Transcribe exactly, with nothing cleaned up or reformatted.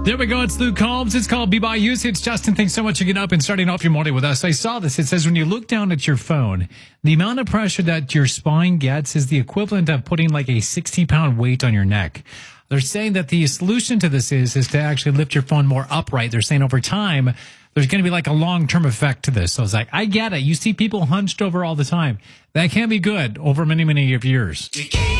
There we go. It's Luke Combs. It's called Be By You. It's Justin. Thanks so much for getting up and starting off your morning with us. I saw this. It says when you look down at your phone, the amount of pressure that your spine gets is the equivalent of putting like a sixty pound weight on your neck. They're saying that the solution to this is, is to actually lift your phone more upright. They're saying over time, there's going to be like a long-term effect to this. So it's like, I get it. You see people hunched over all the time. That can be good over many, many years.